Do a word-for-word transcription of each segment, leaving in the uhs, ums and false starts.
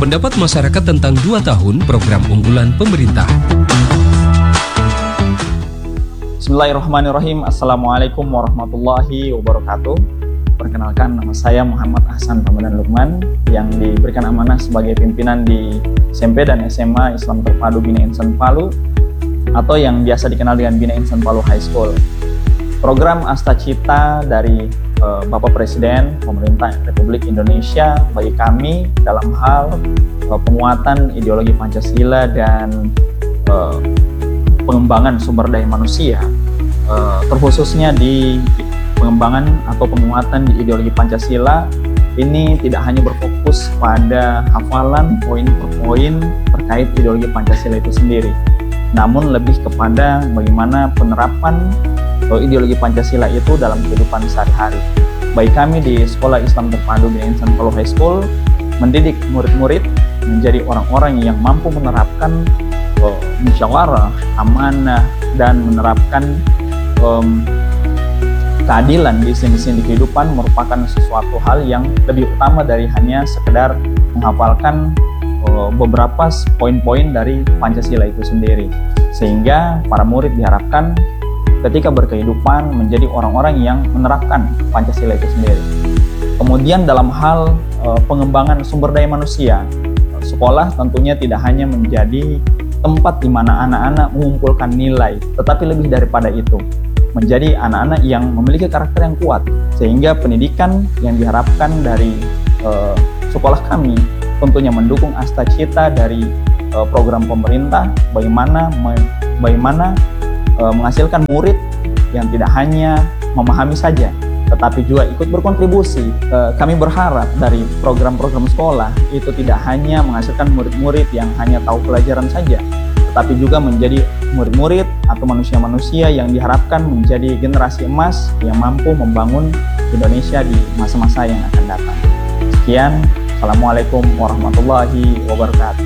Pendapat masyarakat tentang dua tahun program unggulan pemerintah. Bismillahirrahmanirrahim. Assalamualaikum warahmatullahi wabarakatuh. Perkenalkan, nama saya Muhammad Ahsan Ramadan Lukman yang diberikan amanah sebagai pimpinan di S M P dan S M A Islam Terpadu Bina Insan Palu atau yang biasa dikenal dengan Bina Insan Palu High School. Program Astacita dari uh, Bapak Presiden Pemerintah Republik Indonesia bagi kami dalam hal uh, penguatan ideologi Pancasila dan uh, pengembangan sumber daya manusia, uh, terkhususnya di pengembangan atau penguatan di ideologi Pancasila ini tidak hanya berfokus pada hafalan poin per poin terkait ideologi Pancasila itu sendiri, namun lebih kepada bagaimana penerapan ideologi Pancasila itu dalam kehidupan sehari-hari. Baik kami di Sekolah Islam Terpadu Bina Insan Palu High School mendidik murid-murid menjadi orang-orang yang mampu menerapkan uh, musyawarah, amanah, dan menerapkan um, keadilan di sini-sini di kehidupan merupakan sesuatu hal yang lebih utama dari hanya sekedar menghafalkan uh, beberapa poin-poin dari Pancasila itu sendiri. Sehingga para murid diharapkan ketika berkehidupan menjadi orang-orang yang menerapkan Pancasila itu sendiri. Kemudian dalam hal e, pengembangan sumber daya manusia, sekolah tentunya tidak hanya menjadi tempat di mana anak-anak mengumpulkan nilai, tetapi lebih daripada itu, menjadi anak-anak yang memiliki karakter yang kuat, sehingga pendidikan yang diharapkan dari e, sekolah kami tentunya mendukung Astacita dari e, program pemerintah, bagaimana me, bagaimana menghasilkan murid yang tidak hanya memahami saja, tetapi juga ikut berkontribusi. Kami berharap dari program-program sekolah itu tidak hanya menghasilkan murid-murid yang hanya tahu pelajaran saja, tetapi juga menjadi murid-murid atau manusia-manusia yang diharapkan menjadi generasi emas yang mampu membangun Indonesia di masa-masa yang akan datang. Sekian, Assalamualaikum warahmatullahi wabarakatuh.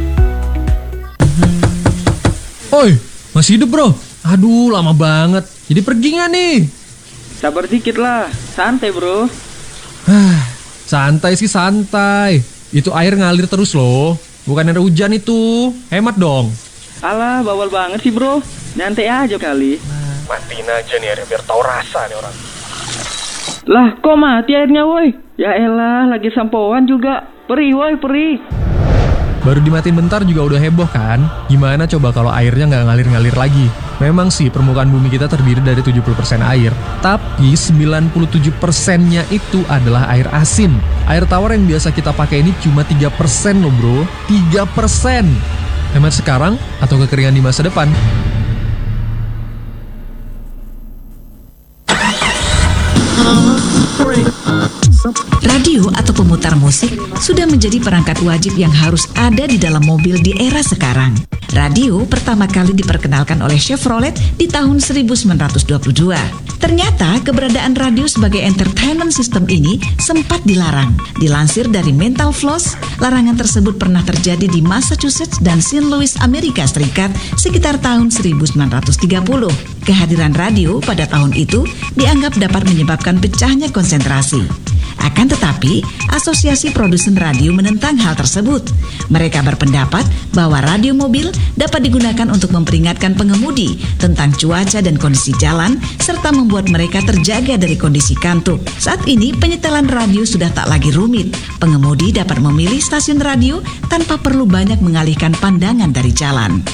Oi, masih hidup bro? Aduh, lama banget. Jadi pergi nggak nih? Sabar dikit lah, santai bro. Santai sih santai. Itu air ngalir terus loh. Bukan air hujan itu. Hemat dong. Alah, bawal banget sih bro. Nyantai aja kali. Matiin aja nih airnya biar tahu rasa nih orang. Lah, kok mati airnya woi? Ya elah, lagi sampoan juga. Perih woi, perih. Baru dimatiin bentar juga udah heboh kan? Gimana coba kalau airnya nggak ngalir-ngalir lagi? Memang sih permukaan bumi kita terdiri dari tujuh puluh persen air, tapi sembilan puluh tujuh persennya itu adalah air asin. Air tawar yang biasa kita pakai ini cuma tiga persen loh bro, tiga persen. Hemat sekarang atau kekeringan di masa depan? Radio atau pemutar musik sudah menjadi perangkat wajib yang harus ada di dalam mobil di era sekarang. Radio pertama kali diperkenalkan oleh Chevrolet di tahun seribu sembilan ratus dua puluh dua. Ternyata keberadaan radio sebagai entertainment system ini sempat dilarang. Dilansir dari Mental Floss, larangan tersebut pernah terjadi di Massachusetts dan Saint Louis, Amerika Serikat sekitar tahun seribu sembilan ratus tiga puluh. Kehadiran radio pada tahun itu dianggap dapat menyebabkan pecahnya konsentrasi. Akan tetapi, Asosiasi Produsen Radio menentang hal tersebut. Mereka berpendapat bahwa radio mobil dapat digunakan untuk memperingatkan pengemudi tentang cuaca dan kondisi jalan, serta membuat mereka terjaga dari kondisi kantuk. Saat ini, penyetelan radio sudah tak lagi rumit. Pengemudi dapat memilih stasiun radio tanpa perlu banyak mengalihkan pandangan dari jalan.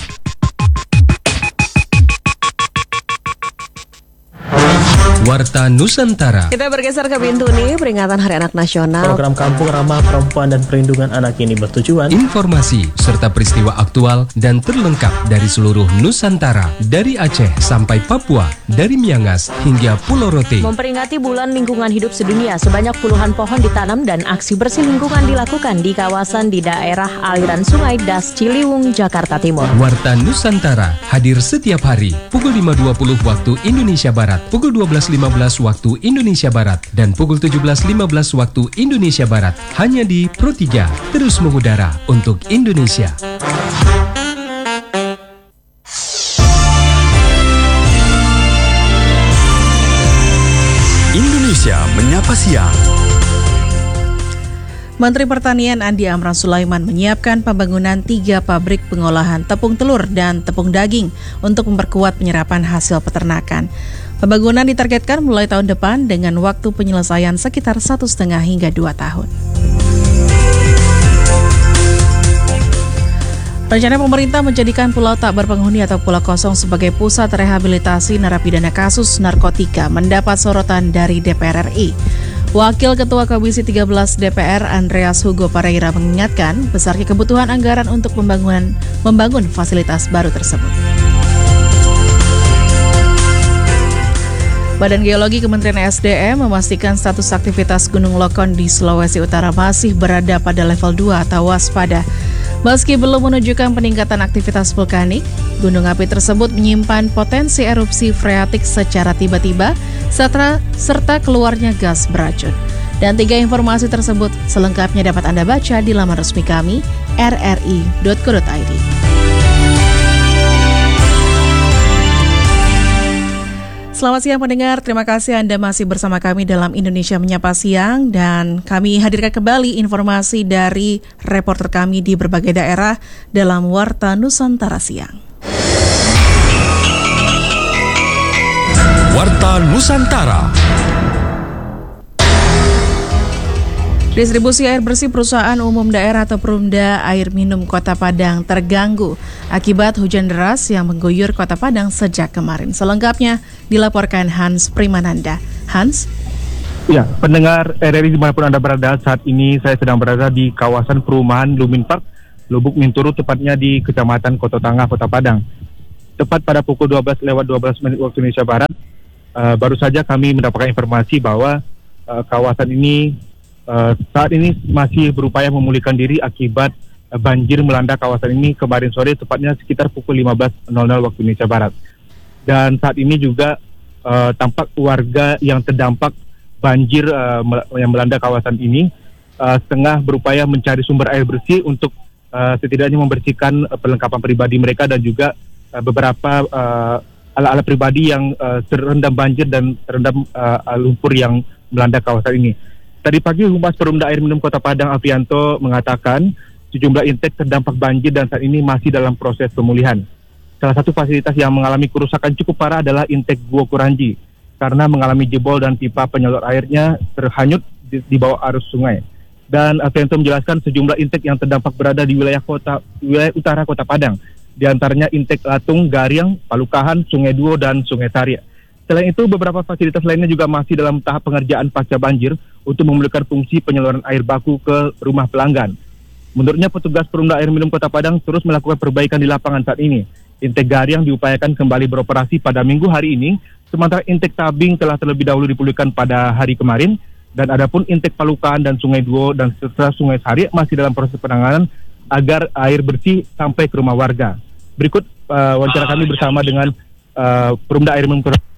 Warta Nusantara. Kita bergeser ke Bintuni, peringatan Hari Anak Nasional. Program Kampung Ramah Perempuan dan Perlindungan Anak ini bertujuan Informasi serta peristiwa aktual dan terlengkap dari seluruh Nusantara, dari Aceh sampai Papua, dari Miangas hingga Pulau Rote. Memperingati Bulan Lingkungan Hidup Sedunia, sebanyak puluhan pohon ditanam dan aksi bersih lingkungan dilakukan di kawasan di daerah aliran Sungai Das Ciliwung, Jakarta Timur. Warta Nusantara hadir setiap hari pukul lima dua puluh waktu Indonesia Barat, pukul dua belas lima belas waktu Indonesia Barat, dan pukul tujuh belas lima belas waktu Indonesia Barat, hanya di Pro tiga, terus mengudara untuk Indonesia. Indonesia Menyapa Siang. Menteri Pertanian Andi Amran Sulaiman menyiapkan pembangunan tiga pabrik pengolahan tepung telur dan tepung daging untuk memperkuat penyerapan hasil peternakan. Pembangunan ditargetkan mulai tahun depan dengan waktu penyelesaian sekitar satu setengah hingga dua tahun. Rencana pemerintah menjadikan pulau tak berpenghuni atau pulau kosong sebagai pusat rehabilitasi narapidana kasus narkotika mendapat sorotan dari D P R R I. Wakil Ketua Komisi tiga belas D P R Andreas Hugo Pareira mengingatkan besarnya kebutuhan anggaran untuk pembangunan membangun fasilitas baru tersebut. Badan Geologi Kementerian S D M memastikan status aktivitas Gunung Lokon di Sulawesi Utara masih berada pada level dua atau waspada. Meski belum menunjukkan peningkatan aktivitas vulkanik, gunung api tersebut menyimpan potensi erupsi freatik secara tiba-tiba serta, serta keluarnya gas beracun. Dan tiga informasi tersebut selengkapnya dapat Anda baca di laman resmi kami r r i dot co dot i d. Selamat siang pendengar, terima kasih Anda masih bersama kami dalam Indonesia Menyapa Siang dan kami hadirkan kembali informasi dari reporter kami di berbagai daerah dalam Warta Nusantara Siang. Warta Nusantara. Distribusi air bersih Perusahaan Umum Daerah atau Perumda Air Minum Kota Padang terganggu akibat hujan deras yang mengguyur Kota Padang sejak kemarin. Selengkapnya dilaporkan Hans Primananda. Hans? Ya, pendengar R R I dimanapun Anda berada, saat ini saya sedang berada di kawasan perumahan Lumin Park, Lubuk Minturu, tepatnya di Kecamatan Koto Tangah, Kota Padang. Tepat pada pukul dua belas lewat dua belas menit waktu Indonesia Barat, uh, baru saja kami mendapatkan informasi bahwa uh, kawasan ini Uh, saat ini masih berupaya memulihkan diri akibat uh, banjir melanda kawasan ini kemarin sore, tepatnya sekitar pukul lima belas waktu Indonesia Barat. Dan saat ini juga uh, tampak warga yang terdampak banjir uh, yang melanda kawasan ini uh, setengah berupaya mencari sumber air bersih untuk uh, setidaknya membersihkan uh, perlengkapan pribadi mereka dan juga uh, beberapa uh, alat-alat pribadi yang uh, terendam banjir dan terendam uh, lumpur yang melanda kawasan ini. Tadi pagi Humas Perumda Air Minum Kota Padang Aprianto mengatakan sejumlah intek terdampak banjir dan saat ini masih dalam proses pemulihan. Salah satu fasilitas yang mengalami kerusakan cukup parah adalah intek Guo Kuranji karena mengalami jebol dan pipa penyalur airnya terhanyut di, di bawah arus sungai. Dan Aprianto menjelaskan sejumlah intek yang terdampak berada di wilayah kota wilayah utara Kota Padang, di antaranya intek Latung, Gariang, Palukahan, Sungai Duo dan Sungai Taria. Selain itu, beberapa fasilitas lainnya juga masih dalam tahap pengerjaan pasca banjir untuk memulihkan fungsi penyaluran air baku ke rumah pelanggan. Menurutnya, petugas Perumda Air Minum Kota Padang terus melakukan perbaikan di lapangan saat ini. Intek Gariang diupayakan kembali beroperasi pada minggu hari ini, sementara intek Tabing telah terlebih dahulu dipulihkan pada hari kemarin, dan adapun intek Palukahan dan Sungai Duo dan serta Sungai Taria masih dalam proses penanganan agar air bersih sampai ke rumah warga. Berikut uh, wawancara kami bersama dengan uh, Perumda Air Minum Kota Padang.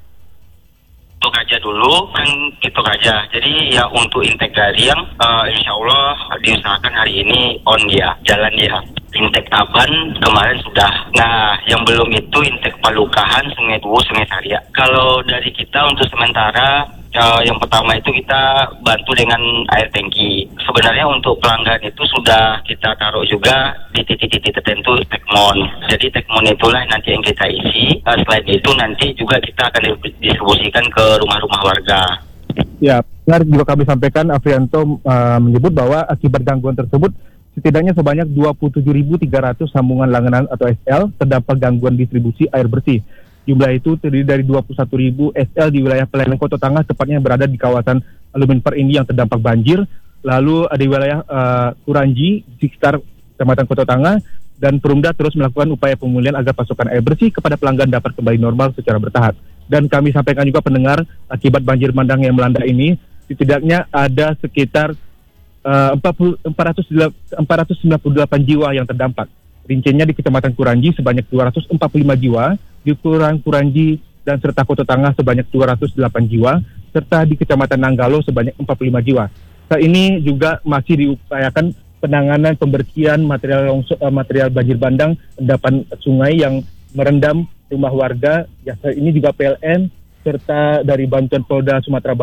Untuk aja dulu kan gitu aja. Jadi ya untuk intek Gariang uh, insya Allah diusahakan hari ini on dia, jalan dia. Intek Taban kemarin sudah. Nah, yang belum itu intek Palukahan, Sungai Duo, Sungai Taria. Kalau dari kita untuk sementara uh, yang pertama itu kita bantu dengan air tangki. Sebenarnya untuk pelanggan itu sudah kita taruh juga di titik-titik tertentu tekmon. Jadi tekmon itulah nanti yang kita isi. Uh, selain itu nanti juga kita akan distribusikan ke rumah-rumah warga. Ya, benar juga kami sampaikan, Aprianto uh, menyebut bahwa akibat gangguan tersebut setidaknya sebanyak dua puluh tujuh ribu tiga ratus sambungan langganan atau S L terdampak gangguan distribusi air bersih. Jumlah itu terdiri dari dua puluh satu ribu S L di wilayah Peleleng Kota Tangah, tepatnya berada di kawasan Lumin Park ini yang terdampak banjir. Lalu di wilayah uh, Kuranji di sekitar Kecamatan Kota Tangah, dan Perumda terus melakukan upaya pemulihan agar pasokan air bersih kepada pelanggan dapat kembali normal secara bertahap. Dan kami sampaikan juga pendengar, akibat banjir bandang yang melanda ini, setidaknya ada sekitar uh, empat ratus sembilan puluh delapan jiwa yang terdampak. Rinciannya di Kecamatan Kuranji sebanyak dua ratus empat puluh lima jiwa, di Kurang Kuranji dan serta Kota Tangah sebanyak dua ratus delapan jiwa, serta di Kecamatan Nanggalo sebanyak empat puluh lima jiwa. Saat ini juga masih diupayakan penanganan pembersihan material longsor, material banjir bandang endapan sungai yang merendam rumah warga. Ya, saat ini juga P L N serta dari bantuan Polda Sumatera Barat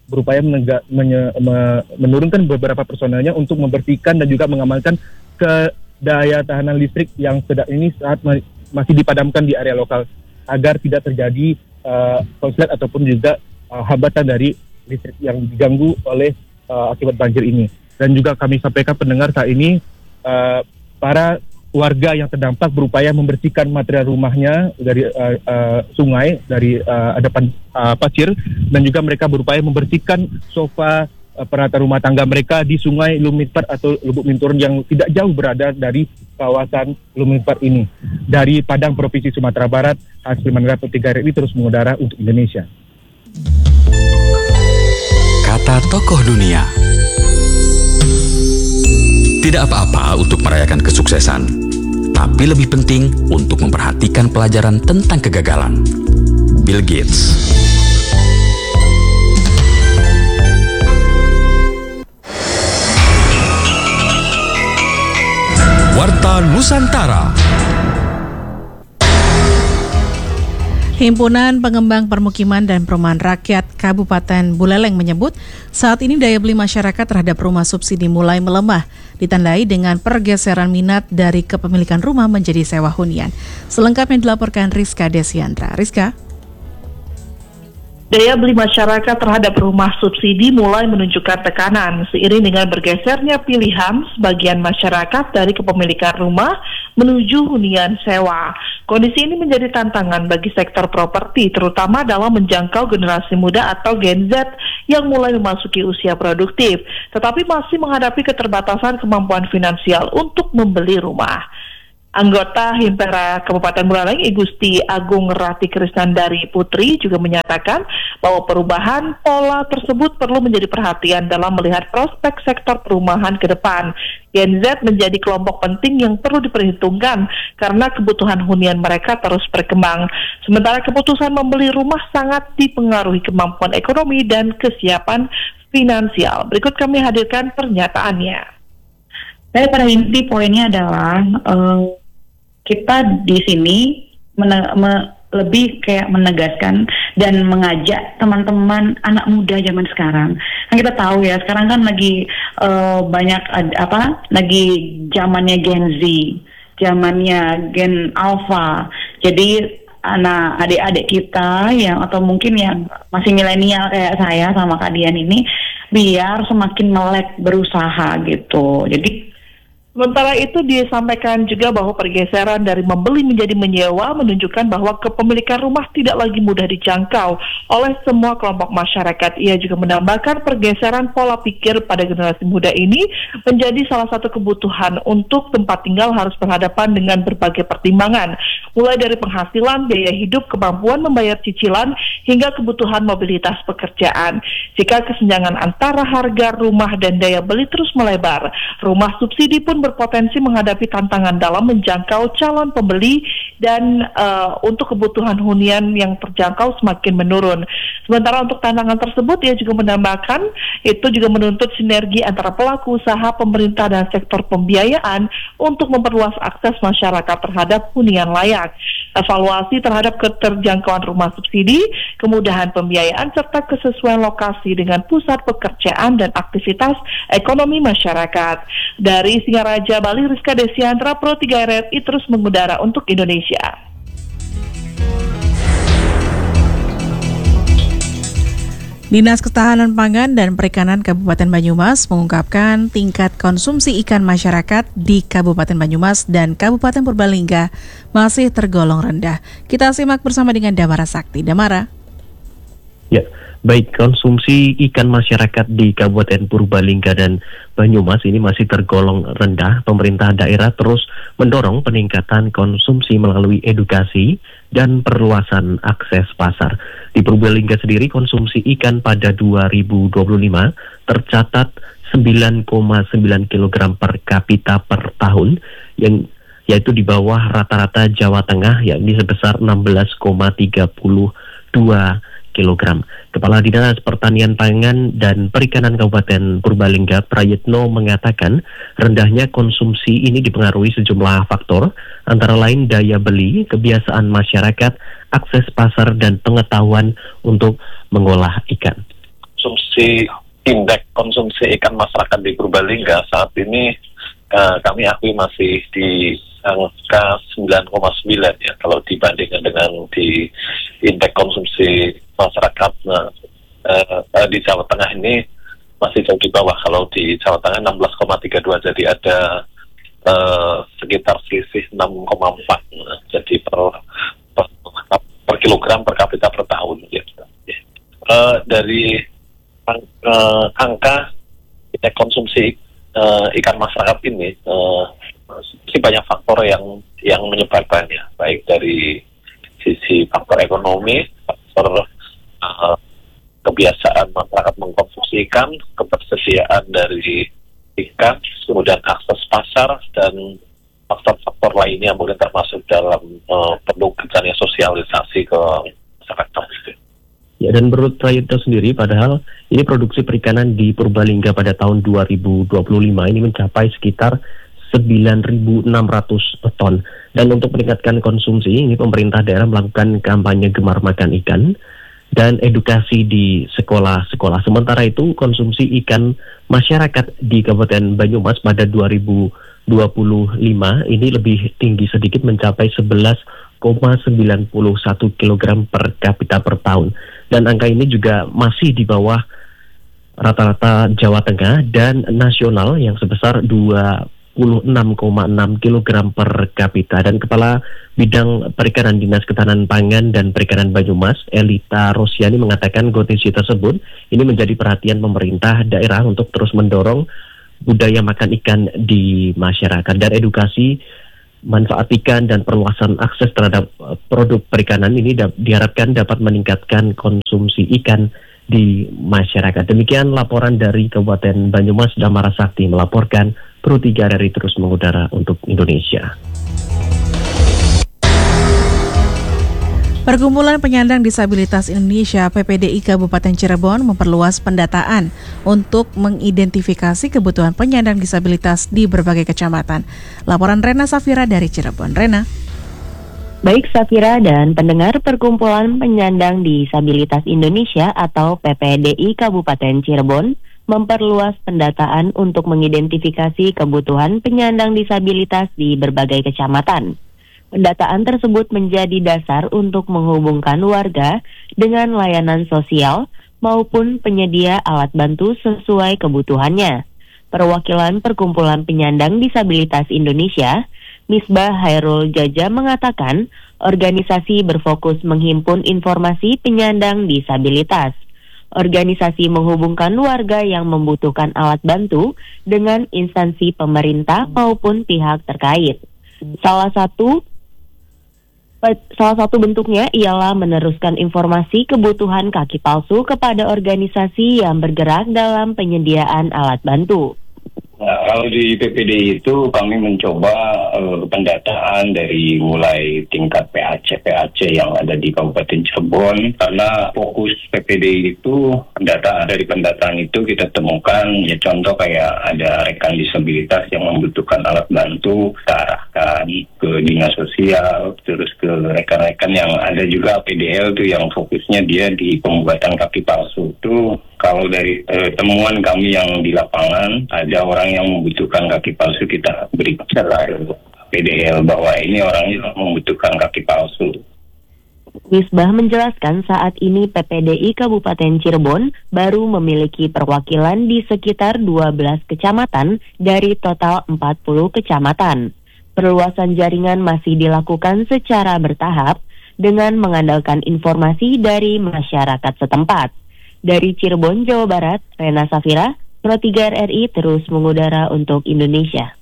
berupaya menega, menye, me, menurunkan beberapa personelnya untuk membersihkan dan juga mengamankan ke daya tahanan listrik yang sedang ini saat ma- masih dipadamkan di area lokal agar tidak terjadi uh, konslet ataupun juga uh, hambatan dari listrik yang diganggu oleh uh, akibat banjir ini. Dan juga kami sampaikan pendengar saat ini uh, para warga yang terdampak berupaya membersihkan material rumahnya dari uh, uh, sungai, dari uh, endapan uh, pasir, dan juga mereka berupaya membersihkan sofa uh, peralatan rumah tangga mereka di sungai Luminpar atau Lubuk Minturun yang tidak jauh berada dari kawasan Luminpar ini. Dari Padang, Provinsi Sumatera Barat, Hasbi Manera tiga R I terus mengudara untuk Indonesia. Kata tokoh dunia. Tidak apa-apa untuk merayakan kesuksesan, tapi lebih penting untuk memperhatikan pelajaran tentang kegagalan. Bill Gates. Warta Nusantara. Himpunan Pengembang Permukiman dan Perumahan Rakyat Kabupaten Buleleng menyebut saat ini daya beli masyarakat terhadap rumah subsidi mulai melemah, ditandai dengan pergeseran minat dari kepemilikan rumah menjadi sewa hunian. Selengkapnya dilaporkan Rizka Desiandra. Rizka? Daya beli masyarakat terhadap rumah subsidi mulai menunjukkan tekanan seiring dengan bergesernya pilihan sebagian masyarakat dari kepemilikan rumah menuju hunian sewa. Kondisi ini menjadi tantangan bagi sektor properti, terutama dalam menjangkau generasi muda atau Gen Z yang mulai memasuki usia produktif, tetapi masih menghadapi keterbatasan kemampuan finansial untuk membeli rumah. Anggota Himpera Kabupaten Buleleng, I Gusti Agung Rati Krisnandari Putri juga menyatakan bahwa perubahan pola tersebut perlu menjadi perhatian dalam melihat prospek sektor perumahan ke depan. Gen Z menjadi kelompok penting yang perlu diperhitungkan karena kebutuhan hunian mereka terus berkembang. Sementara keputusan membeli rumah sangat dipengaruhi kemampuan ekonomi dan kesiapan finansial. Berikut kami hadirkan pernyataannya. Saya pada inti poinnya adalah um, kita di sini mene- me- lebih kayak menegaskan dan mengajak teman-teman anak muda zaman sekarang. Kan kita tahu ya, sekarang kan lagi uh, banyak ad- apa? Lagi zamannya Gen Z, zamannya Gen Alpha. Jadi anak adik-adik kita yang atau mungkin yang masih milenial kayak saya sama Kak Dian ini biar semakin melek berusaha gitu. Jadi sementara itu disampaikan juga bahwa pergeseran dari membeli menjadi menyewa menunjukkan bahwa kepemilikan rumah tidak lagi mudah dijangkau oleh semua kelompok masyarakat. Ia juga menambahkan pergeseran pola pikir pada generasi muda ini menjadi salah satu kebutuhan untuk tempat tinggal harus berhadapan dengan berbagai pertimbangan, mulai dari penghasilan, biaya hidup, kemampuan membayar cicilan, hingga kebutuhan mobilitas pekerjaan. Jika kesenjangan antara harga rumah dan daya beli terus melebar, rumah subsidi pun berpotensi menghadapi tantangan dalam menjangkau calon pembeli dan uh, untuk kebutuhan hunian yang terjangkau semakin menurun. Sementara untuk tantangan tersebut, ia juga menambahkan itu juga menuntut sinergi antara pelaku usaha, pemerintah, dan sektor pembiayaan untuk memperluas akses masyarakat terhadap hunian layak. Evaluasi terhadap keterjangkauan rumah subsidi, kemudahan pembiayaan, serta kesesuaian lokasi dengan pusat pekerjaan dan aktivitas ekonomi masyarakat. Dari Singaraja, Bali, Rizka Desiandra, Pro tiga R I terus mengudara untuk Indonesia. Dinas Ketahanan Pangan dan Perikanan Kabupaten Banyumas mengungkapkan tingkat konsumsi ikan masyarakat di Kabupaten Banyumas dan Kabupaten Purbalingga masih tergolong rendah. Kita simak bersama dengan Damara Sakti. Damara. Ya, baik, konsumsi ikan masyarakat di Kabupaten Purbalingga dan Banyumas ini masih tergolong rendah. Pemerintah daerah terus mendorong peningkatan konsumsi melalui edukasi dan perluasan akses pasar. Di Purbalingga sendiri, konsumsi ikan pada dua ribu dua puluh lima tercatat sembilan koma sembilan kilogram per kapita per tahun, yang yaitu di bawah rata-rata Jawa Tengah, yakni sebesar enam belas koma tiga dua kilogram. Kepala Dinas Pertanian Pangan dan Perikanan Kabupaten Purbalingga, Prayitno, mengatakan rendahnya konsumsi ini dipengaruhi sejumlah faktor, antara lain daya beli, kebiasaan masyarakat, akses pasar, dan pengetahuan untuk mengolah ikan. konsumsi indeks konsumsi ikan masyarakat di Purbalingga saat ini uh, kami akui masih di angka sembilan koma sembilan ya kalau dibandingkan dengan di indeks konsumsi masyarakat. Nah, uh, uh, di Jawa Tengah ini masih jauh di bawah. Kalau di Jawa Tengah enam belas koma tiga dua, jadi ada uh, sekitar selisih enam koma empat. Nah, jadi per, per per kilogram per kapita per tahun ya. Uh, dari uh, angka indeks konsumsi uh, ikan masyarakat ini uh, sih banyak faktor yang yang menyebabkannya, baik dari sisi faktor ekonomi, faktor uh, kebiasaan masyarakat mengkonsumsi ikan, ketersediaan dari ikan, kemudian akses pasar, dan faktor-faktor lainnya mungkin termasuk dalam uh, perlu kerjanya sosialisasi ke masyarakat. Ya, dan menurut Prayitno sendiri, padahal ini produksi perikanan di Purbalingga pada tahun dua ribu dua puluh lima ini mencapai sekitar sembilan ribu enam ratus ton. Dan untuk meningkatkan konsumsi, ini pemerintah daerah melakukan kampanye gemar makan ikan dan edukasi di sekolah-sekolah. Sementara itu, konsumsi ikan masyarakat di Kabupaten Banyumas pada dua ribu dua puluh lima ini lebih tinggi sedikit, mencapai sebelas koma sembilan satu kilogram per kapita per tahun. Dan angka ini juga masih di bawah rata-rata Jawa Tengah dan nasional yang sebesar dua puluh enam koma enam kilogram per kapita. Dan Kepala Bidang Perikanan Dinas Ketahanan Pangan dan Perikanan Banyumas, Elita Rosiani, mengatakan kondisi tersebut ini menjadi perhatian pemerintah daerah untuk terus mendorong budaya makan ikan di masyarakat, dan edukasi manfaat ikan dan perluasan akses terhadap produk perikanan ini da- diharapkan dapat meningkatkan konsumsi ikan di masyarakat. Demikian laporan dari Kabupaten Banyumas. Damara Sakti melaporkan, Pro tiga R R I terus mengudara untuk Indonesia. Perkumpulan Penyandang Disabilitas Indonesia P P D I Kabupaten Cirebon memperluas pendataan untuk mengidentifikasi kebutuhan penyandang disabilitas di berbagai kecamatan. Laporan Rena Safira dari Cirebon. Rena. Baik Safira dan pendengar, Perkumpulan Penyandang Disabilitas Indonesia atau P P D I Kabupaten Cirebon memperluas pendataan untuk mengidentifikasi kebutuhan penyandang disabilitas di berbagai kecamatan. Pendataan tersebut menjadi dasar untuk menghubungkan warga dengan layanan sosial maupun penyedia alat bantu sesuai kebutuhannya. Perwakilan Perkumpulan Penyandang Disabilitas Indonesia, Misbah Hairul Jaja, mengatakan organisasi berfokus menghimpun informasi penyandang disabilitas. Organisasi menghubungkan warga yang membutuhkan alat bantu dengan instansi pemerintah maupun pihak terkait. Salah satu Salah satu bentuknya ialah meneruskan informasi kebutuhan kaki palsu kepada organisasi yang bergerak dalam penyediaan alat bantu. Nah, kalau di P P D I itu kami mencoba uh, pendataan dari mulai tingkat P A C P A C yang ada di Kabupaten Cirebon, karena fokus P P D I itu pendataan, dari pendataan itu kita temukan ya contoh kayak ada rekan disabilitas yang membutuhkan alat bantu, kita arahkan ke dinas sosial, terus ke rekan-rekan yang ada juga P D L tuh yang fokusnya dia di pembuatan kaki palsu. Itu kalau dari eh, temuan kami yang di lapangan, ada orang yang membutuhkan kaki palsu, kita beri kesadaran P D L bahwa ini orangnya membutuhkan kaki palsu. Misbah menjelaskan saat ini P P D I Kabupaten Cirebon baru memiliki perwakilan di sekitar dua belas kecamatan dari total empat puluh kecamatan. Perluasan jaringan masih dilakukan secara bertahap dengan mengandalkan informasi dari masyarakat setempat. Dari Cirebon, Jawa Barat, Rena Safira, Pro tiga R R I terus mengudara untuk Indonesia.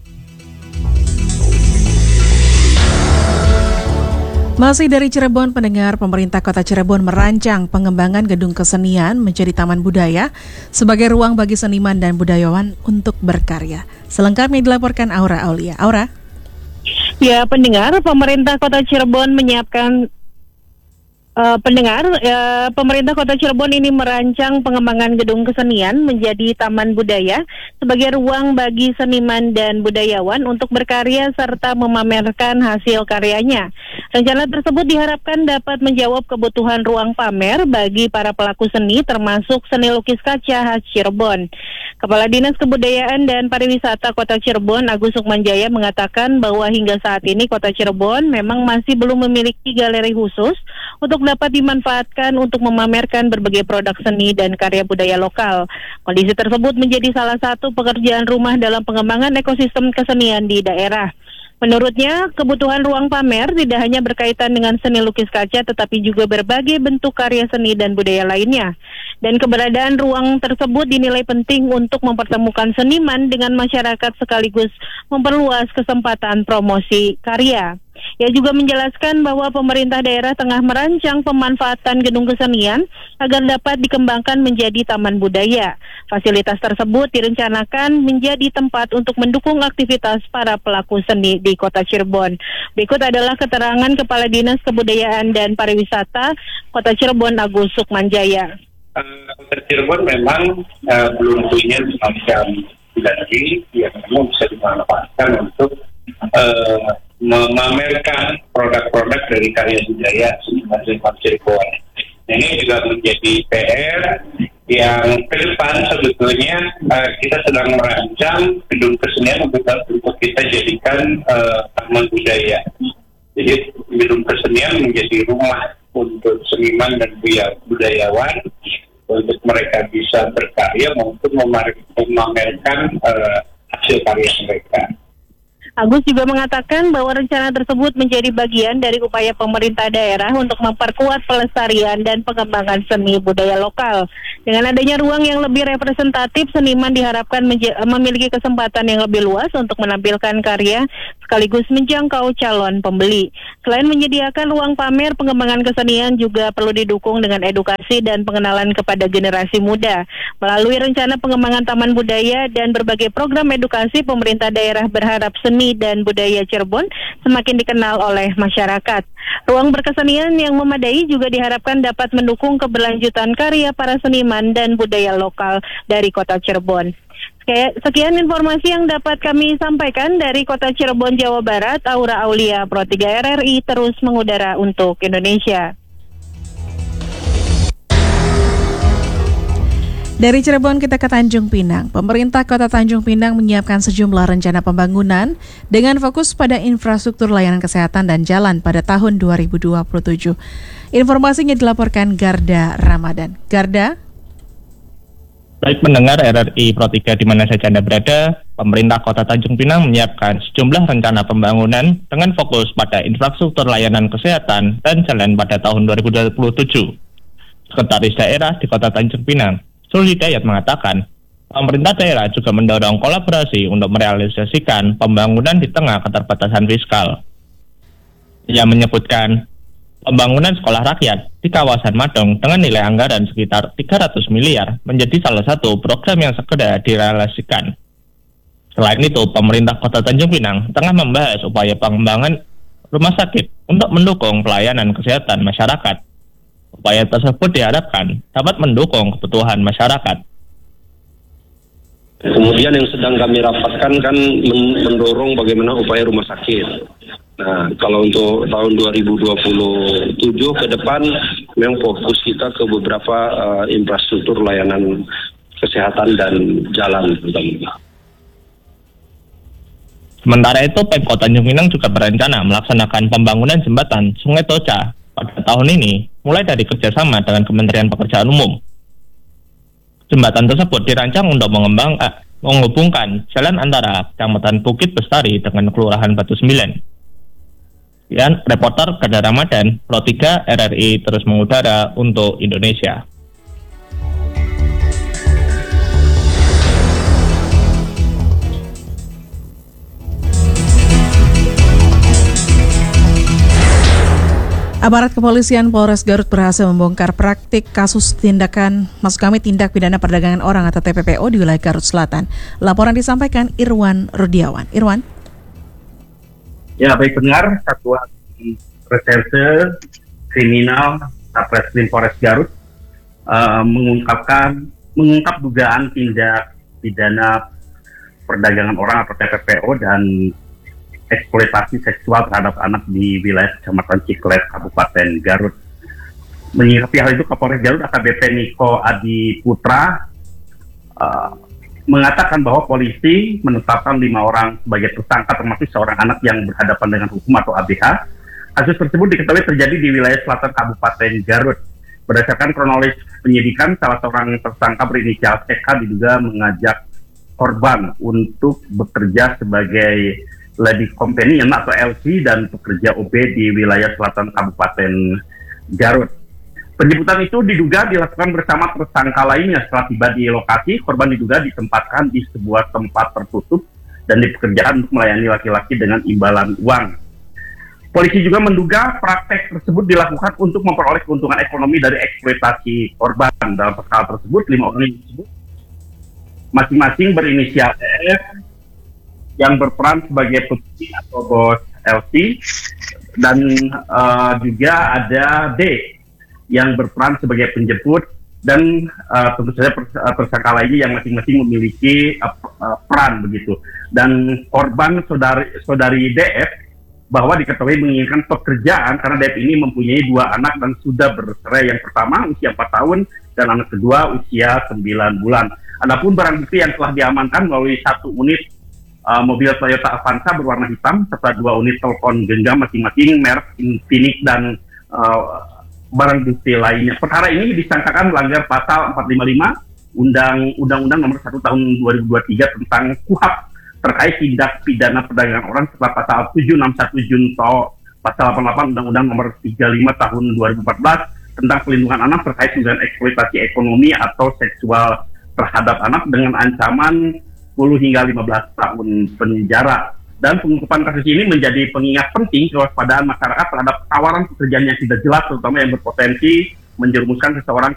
Masih dari Cirebon, pendengar, pemerintah Kota Cirebon merancang pengembangan gedung kesenian menjadi taman budaya sebagai ruang bagi seniman dan budayawan untuk berkarya. Selengkapnya dilaporkan Aura Aulia. Aura. Ya, pendengar, pemerintah Kota Cirebon menyiapkan Uh, pendengar, uh, pemerintah Kota Cirebon ini merancang pengembangan gedung kesenian menjadi taman budaya sebagai ruang bagi seniman dan budayawan untuk berkarya serta memamerkan hasil karyanya. Rencana tersebut diharapkan dapat menjawab kebutuhan ruang pamer bagi para pelaku seni termasuk seni lukis kaca khas Cirebon. Kepala Dinas Kebudayaan dan Pariwisata Kota Cirebon, Agus Sukmanjaya, mengatakan bahwa hingga saat ini Kota Cirebon memang masih belum memiliki galeri khusus untuk dapat dimanfaatkan untuk memamerkan berbagai produk seni dan karya budaya lokal. Kondisi tersebut menjadi salah satu pekerjaan rumah dalam pengembangan ekosistem kesenian di daerah. Menurutnya, kebutuhan ruang pamer tidak hanya berkaitan dengan seni lukis kaca, tetapi juga berbagai bentuk karya seni dan budaya lainnya. Dan keberadaan ruang tersebut dinilai penting untuk mempertemukan seniman dengan masyarakat sekaligus memperluas kesempatan promosi karya. Ia juga menjelaskan bahwa pemerintah daerah tengah merancang pemanfaatan gedung kesenian agar dapat dikembangkan menjadi taman budaya. Fasilitas tersebut direncanakan menjadi tempat untuk mendukung aktivitas para pelaku seni di Kota Cirebon. Berikut adalah keterangan Kepala Dinas Kebudayaan dan Pariwisata Kota Cirebon, Agus Sukmanjaya. Kota Cirebon memang uh, belum punya semacam galeri yang memang bisa dimanfaatkan untuk uh, memamerkan produk-produk dari karya budaya seniman Cirebon. Ini juga menjadi P R yang ke depan sebetulnya uh, kita sedang merancang gedung kesenian untuk, untuk kita jadikan uh, taman budaya. Jadi gedung kesenian menjadi rumah untuk seniman dan budayawan untuk mereka bisa berkarya maupun memamerkan uh, hasil karya mereka. Agus juga mengatakan bahwa rencana tersebut menjadi bagian dari upaya pemerintah daerah untuk memperkuat pelestarian dan pengembangan seni budaya lokal. Dengan adanya ruang yang lebih representatif, seniman diharapkan menja- memiliki kesempatan yang lebih luas untuk menampilkan karya sekaligus menjangkau calon pembeli. Selain menyediakan ruang pamer, pengembangan kesenian juga perlu didukung dengan edukasi dan pengenalan kepada generasi muda. Melalui rencana pengembangan taman budaya dan berbagai program edukasi, pemerintah daerah berharap seni dan budaya Cirebon semakin dikenal oleh masyarakat. Ruang berkesenian yang memadai juga diharapkan dapat mendukung keberlanjutan karya para seniman dan budaya lokal dari Kota Cirebon. Sekian informasi yang dapat kami sampaikan dari Kota Cirebon, Jawa Barat. Aura Aulia, Pro tiga R R I, terus mengudara untuk Indonesia. Dari Cirebon kita ke Tanjung Pinang. Pemerintah Kota Tanjung Pinang menyiapkan sejumlah rencana pembangunan dengan fokus pada infrastruktur layanan kesehatan dan jalan pada tahun dua ribu dua puluh tujuh. Informasinya dilaporkan Garda Ramadan. Garda? Baik pendengar R R I Pro tiga di mana saja Anda berada, pemerintah Kota Tanjung Pinang menyiapkan sejumlah rencana pembangunan dengan fokus pada infrastruktur layanan kesehatan dan jalan pada tahun dua ribu dua puluh tujuh. Sekretaris Daerah di Kota Tanjung Pinang, Sul Hidayat, mengatakan, pemerintah daerah juga mendorong kolaborasi untuk merealisasikan pembangunan di tengah keterbatasan fiskal. Ia menyebutkan, pembangunan sekolah rakyat di kawasan Madong dengan nilai anggaran sekitar tiga ratus miliar menjadi salah satu program yang segera direalisasikan. Selain itu, pemerintah Kota Tanjung Pinang tengah membahas upaya pengembangan rumah sakit untuk mendukung pelayanan kesehatan masyarakat. Upaya tersebut diharapkan dapat mendukung kebutuhan masyarakat. Kemudian yang sedang kami rapatkan kan mendorong bagaimana upaya rumah sakit. Nah, kalau untuk tahun dua ribu dua puluh tujuh ke depan memang fokus kita ke beberapa uh, infrastruktur layanan kesehatan dan jalan. Sementara itu, Pemkot Tanjung Pinang juga berencana melaksanakan pembangunan jembatan Sungai Toca pada tahun ini, mulai dari kerjasama dengan Kementerian Pekerjaan Umum. Jembatan tersebut dirancang untuk mengembang, eh, menghubungkan jalan antara Kecamatan Bukit Bestari dengan Kelurahan Batu Sembilan. Dan reporter Garda Ramadan, Pro tiga R R I terus mengudara untuk Indonesia. Aparat kepolisian Polres Garut berhasil membongkar praktik kasus tindakan, maksud kami tindak pidana perdagangan orang atau T P P O di wilayah Garut Selatan. Laporan disampaikan Irwan Rudiawan. Irwan? Ya, baik pendengar, Satuan Reserse Kriminal Satreskrim Polres Garut uh, mengungkapkan mengungkap dugaan tindak pidana perdagangan orang atau T P P O dan eksploitasi seksual terhadap anak di wilayah Kecamatan Ciklet, Kabupaten Garut. Menyikapi hal itu, Kapolres Garut A K B P Niko Adi Putra uh, mengatakan bahwa polisi menetapkan lima orang sebagai tersangka, termasuk seorang anak yang berhadapan dengan hukum atau A B H. Kasus tersebut diketahui terjadi di wilayah selatan Kabupaten Garut. Berdasarkan kronologis penyidikan, salah seorang tersangka berinisial C K diduga mengajak korban untuk bekerja sebagai lady companion atau L C dan pekerja O B di wilayah selatan Kabupaten Garut. Penjemputan itu diduga dilakukan bersama tersangka lainnya. Setelah tiba di lokasi, korban diduga ditempatkan di sebuah tempat tertutup dan dipekerjakan untuk melayani laki-laki dengan imbalan uang. Polisi juga menduga praktek tersebut dilakukan untuk memperoleh keuntungan ekonomi dari eksploitasi korban. Dalam perkara tersebut, lima orang tersebut masing-masing berinisial F yang berperan sebagai putri atau bos L C, dan uh, juga ada D yang berperan sebagai penjemput, dan uh, tentu saja tersangka lainnya yang masing-masing memiliki uh, uh, peran begitu. Dan korban saudari, saudari D F bahwa diketahui menginginkan pekerjaan karena D F ini mempunyai dua anak dan sudah bercerai. Yang pertama usia empat tahun dan anak kedua usia sembilan bulan. Adapun barang bukti yang telah diamankan melalui satu unit uh, mobil Toyota Avanza berwarna hitam serta dua unit telepon genggam masing-masing merek Infinix dan uh, barang bukti lainnya. Perkara ini disangkakan melanggar pasal empat lima lima Undang Undang-Undang Nomor satu Tahun dua ribu dua puluh tiga tentang K U H P terkait tindak pidana perdagangan orang setelah pasal tujuh enam satu Junto pasal delapan puluh delapan Undang-Undang Nomor tiga puluh lima Tahun dua ribu empat belas tentang pelindungan anak terkait dengan eksploitasi ekonomi atau seksual terhadap anak dengan ancaman sepuluh hingga lima belas tahun penjara. Dan pengungkapan kasus ini menjadi pengingat penting kewaspadaan masyarakat terhadap tawaran pekerjaan yang tidak jelas, terutama yang berpotensi menjerumuskan seseorang